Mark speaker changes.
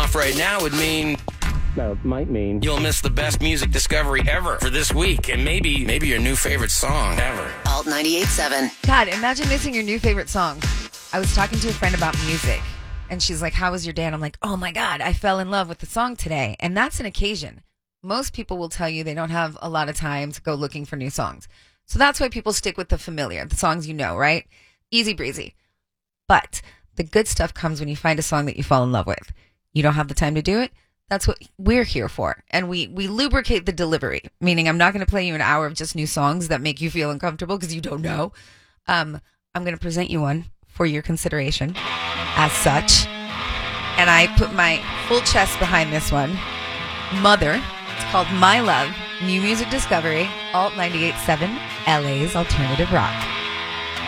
Speaker 1: off right now would mean...
Speaker 2: Well, it might mean
Speaker 1: you'll miss the best music discovery ever for this week, and maybe your new favorite song ever.
Speaker 3: Alt 98.7.
Speaker 4: God, imagine missing your new favorite song. I was talking to a friend about music, and she's like, how was your day? And I'm like, oh my God, I fell in love with the song today. And that's an occasion. Most people will tell you they don't have a lot of time to go looking for new songs. So that's why people stick with the familiar, the songs you know, right? Easy breezy. But the good stuff comes when you find a song that you fall in love with. You don't have the time to do it? That's what we're here for. And we lubricate the delivery, meaning I'm not going to play you an hour of just new songs that make you feel uncomfortable because you don't know. I'm going to present you one for your consideration as such. And I put my full chest behind this one. Mother. It's called My Love, New Music Discovery, Alt 98.7, LA's Alternative Rock.